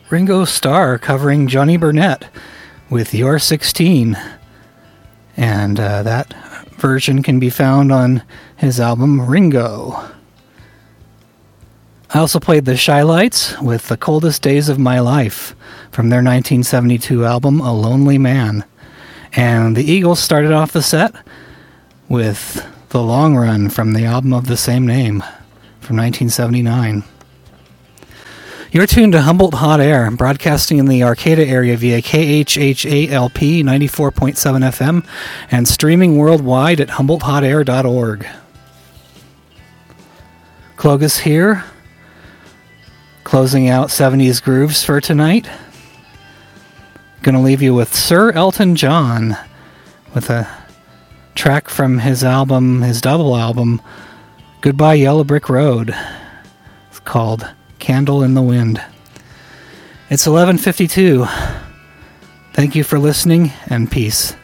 Ringo Starr covering Johnny Burnett with You're 16. And that version can be found on his album Ringo. I also played the Shy Lights with The Coldest Days of My Life from their 1972 album A Lonely Man. And the Eagles started off the set with The Long Run from the album of the same name from 1979. You're tuned to Humboldt Hot Air, broadcasting in the Arcata area via KHHALP 94.7 FM and streaming worldwide at HumboldtHotAir.org. Clogus here, closing out 70s grooves for tonight. Gonna leave you with Sir Elton John with a track from his album, his double album, Goodbye Yellow Brick Road. It's called Candle in the Wind. It's 11:52. Thank you for listening, and peace.